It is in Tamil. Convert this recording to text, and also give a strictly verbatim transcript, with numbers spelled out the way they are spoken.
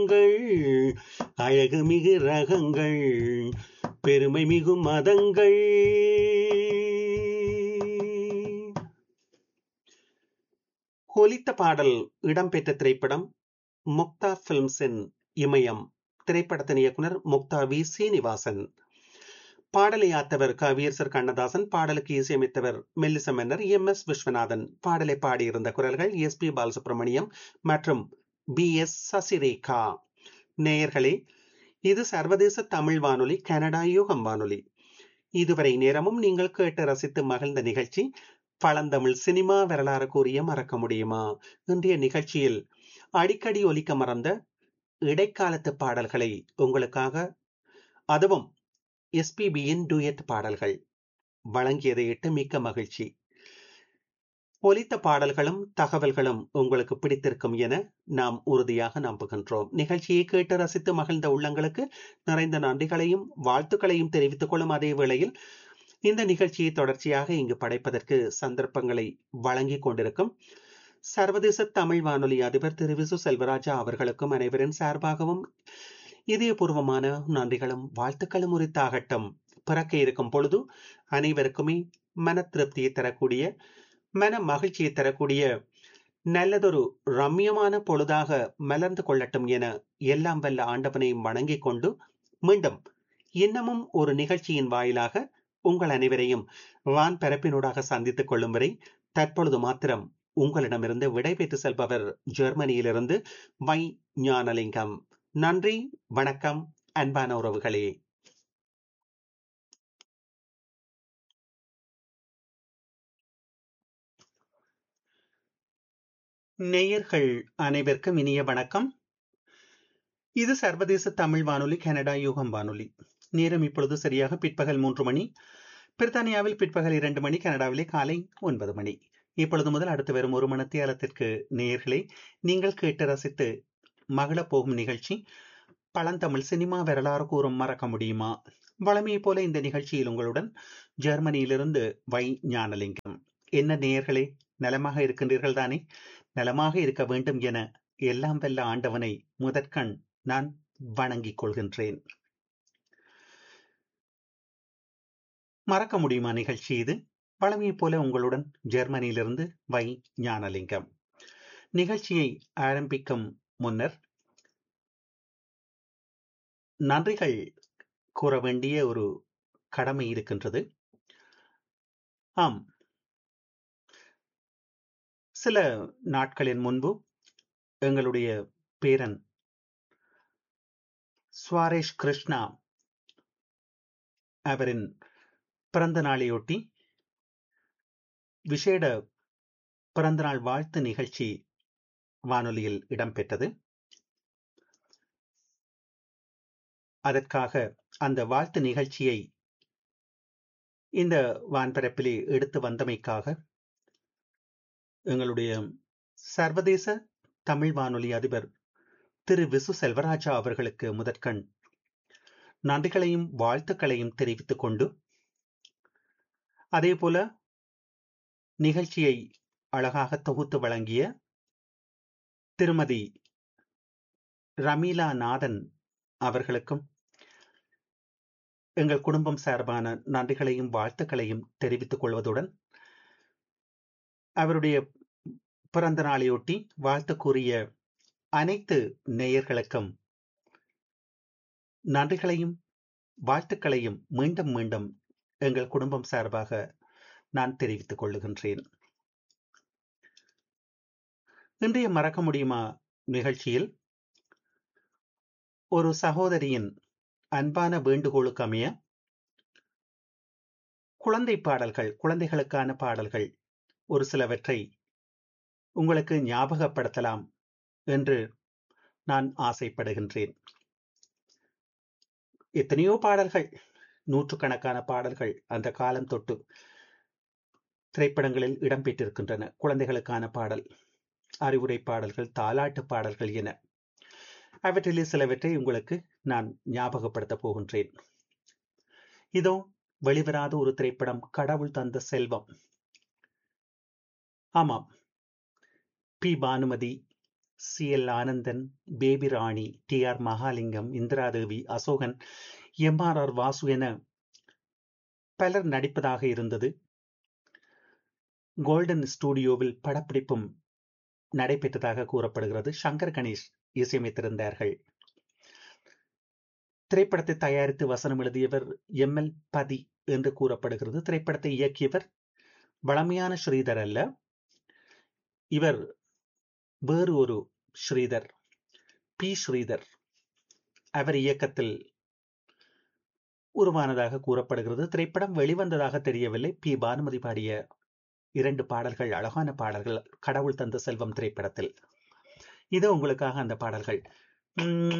கள் அழகு மிகு ரகங்கள் பெருமை மிகு மதங்கள். ஒலித்த பாடல் இடம்பெற்ற திரைப்படம் முக்தா பிலிம்ஸின் இமயம். திரைப்படத்தின் இயக்குனர் முக்தா வி சீனிவாசன். பாடலை ஆத்தவர் கவியரசர் கண்ணதாசன். பாடலுக்கு இசையமைத்தவர் மெல்லிச மன்னர் எம் எஸ் விஸ்வநாதன். பாடலை பாடியிருந்த குரல்கள் எஸ் பி பாலசுப்ரமணியம் மற்றும் பி எஸ் சசிரேகா. நேயர்களே, இது சர்வதேச தமிழ் வானொலி, கனடா யூகம் வானொலி. இதுவரை நேரமும் நீங்கள் கேட்டு ரசித்து மகிழ்ந்த நிகழ்ச்சி பழந்தமிழ் சினிமா வரலாறு கூறிய மறக்க முடியுமா. இன்றைய நிகழ்ச்சியில் அடிக்கடி ஒலிக்க மறந்த இடைக்காலத்து பாடல்களை உங்களுக்காக, அதுவும் எஸ்பிபியின் டூயட் பாடல்கள் வழங்கியதை இட்டு மிக்க மகிழ்ச்சி. ஒலித்த பாடல்களும் தகவல்களும் உங்களுக்கு பிடித்திருக்கும் என நாம் உறுதியாக நம்புகின்றோம். நிகழ்ச்சியை கேட்டு ரசித்து மகிழ்ந்த உள்ளங்களுக்கு நிறைந்த நன்றிகளையும் வாழ்த்துக்களையும் தெரிவித்துக் கொள்ளும் அதே வேளையில் இந்த நிகழ்ச்சியை தொடர்ச்சியாக இங்கு படைப்பதற்கு சந்தர்ப்பங்களை வழங்கி கொண்டிருக்கும் சர்வதேச தமிழ் வானொலி அதிபர் திரு விசு செல்வராஜா அவர்களுக்கும் அனைவரின் சார்பாகவும் இதயபூர்வமான நன்றிகளும் வாழ்த்துக்களும் உரித்தாகட்டும். பிறக்க இருக்கும் பொழுது அனைவருக்குமே மன திருப்தியை தரக்கூடிய, மன மகிழ்ச்சியை தரக்கூடிய நல்லதொரு ரம்யமான பொழுதாக மலர்ந்து கொள்ளட்டும் என எல்லாம் வல்ல ஆண்டவனையும் வணங்கிக் கொண்டு மீண்டும் இன்னமும் ஒரு நிகழ்ச்சியின் வாயிலாக உங்கள் அனைவரையும் வான் பரப்பினூடாக சந்தித்துக் கொள்ளும் வரை தற்பொழுது மாத்திரம் உங்களிடமிருந்து விடைபெற்று செல்பவர் ஜெர்மனியிலிருந்து வை ஞானலிங்கம். நன்றி, வணக்கம், அன்பான உறவுகளே. நேயர்கள் அனைவருக்கும் இனிய வணக்கம். இது சர்வதேச தமிழ் வானொலி, கனடா யூகம் வானொலி. நேரம் இப்பொழுது சரியாக பிற்பகல் மூன்று மணி. பிரித்தானியாவில் பிற்பகல் இரண்டு மணி, கனடாவிலே காலை ஒன்பது மணி. இப்பொழுது முதல் அடுத்து வரும் ஒரு மணித்தியாலத்திற்கு நேயர்களை நீங்கள் கேட்டு ரசித்து மகிழப் போகும் நிகழ்ச்சி பழந்தமிழ் சினிமா வரலாறு கூறும் மறக்க முடியுமா. வழமையை போல இந்த நிகழ்ச்சியில் உங்களுடன் ஜெர்மனியிலிருந்து வை ஞானலிங்கம். என்ன நேயர்களே, நலமாக இருக்கின்றீர்கள் தானே? நலமாக இருக்க வேண்டும் என எல்லாம் வல்ல ஆண்டவனை முதற்கண் நான் வணங்கிக் கொள்கின்றேன். மறக்க முடியுமா நிகழ்ச்சி இது. வழமையை போல உங்களுடன் ஜெர்மனியிலிருந்து வை ஞானலிங்கம். நிகழ்ச்சியை ஆரம்பிக்கும் முன்னர் நன்றிகள் கூற வேண்டிய ஒரு கடமை இருக்கின்றது. ஆம், சில நாட்களின் முன்பு எங்களுடைய பேரன் சுவாரேஷ் கிருஷ்ணா அவரின் பிறந்த நாளையொட்டி விசேட பிறந்தநாள் வாழ்த்து நிகழ்ச்சி வானொலியில் இடம்பெற்றது. அதற்காக அந்த வாழ்த்து நிகழ்ச்சியை இந்த வான்பரப்பிலே எடுத்து வந்தமைக்காக எங்களுடைய சர்வதேச தமிழ் வானொலி அதிபர் திரு விசு செல்வராஜா அவர்களுக்கு முதற்கண் நன்றிகளையும் வாழ்த்துக்களையும் தெரிவித்துக் கொண்டு, அதே போல நிகழ்ச்சியை அழகாக தொகுத்து வழங்கிய திருமதி ரமீலா நாதன் அவர்களுக்கும் எங்கள் குடும்பம் சார்பான நன்றிகளையும் வாழ்த்துக்களையும் தெரிவித்துக் கொள்வதுடன், அவருடைய பிறந்த நாளையொட்டி வாழ்த்து கூறிய அனைத்து நேயர்களுக்கும் நன்றிகளையும் வாழ்த்துக்களையும் மீண்டும் மீண்டும் எங்கள் குடும்பம் சார்பாக நான் தெரிவித்துக் கொள்ளுகின்றேன். இன்றைய மறக்க முடியுமா நிகழ்ச்சியில் ஒரு சகோதரியின் அன்பான வேண்டுகோளுக்கு அமைய குழந்தை பாடல்கள், குழந்தைகளுக்கான பாடல்கள் ஒரு சிலவற்றை உங்களுக்கு ஞாபகப்படுத்தலாம் என்று நான் ஆசைப்படுகின்றேன். எத்தனையோ பாடல்கள், நூற்றுக்கணக்கான பாடல்கள் அந்த காலம் தொட்டு திரைப்படங்களில் இடம்பெற்றிருக்கின்றன. குழந்தைகளுக்கான பாடல், அறிவுரை பாடல்கள், தாலாட்டு பாடல்கள் என அவற்றிலே சிலவற்றை உங்களுக்கு நான் ஞாபகப்படுத்தப் போகின்றேன். இதோ வெளிவராத ஒரு திரைப்படம், கடவுள் தந்த செல்வம். ஆமாம், B Bhanumathi, C L Anandan, baby ராணி, D R Mahalingam, Indiradevi, Asokan, M R R Vasu என பலர் நடிப்பதாக இருந்தது. கோல்டன் ஸ்டுடியோவில் படப்பிடிப்பும் நடைபெற்றதாக கூறப்படுகிறது. சங்கர் கணேஷ் இசையமைத்திருந்தார்கள். திரைப்படத்தை தயாரித்து வசனம் எழுதியவர் எம் எல் பதி என்று கூறப்படுகிறது. திரைப்படத்தை இயக்கியவர் வளமையான ஸ்ரீதர் அல்ல, இவர் வேறு ஒரு ஸ்ரீதர், பி ஸ்ரீதர். அவர் இயக்கத்தில் உருவானதாக கூறப்படுகிறது. திரைப்படம் வெளிவந்ததாக தெரியவில்லை. பி பானுமதி பாடிய இரண்டு பாடல்கள், அழகான பாடல்கள், கடவுள் தந்த செல்வம் திரைப்படத்தில். இது உங்களுக்காக அந்த பாடல்கள்.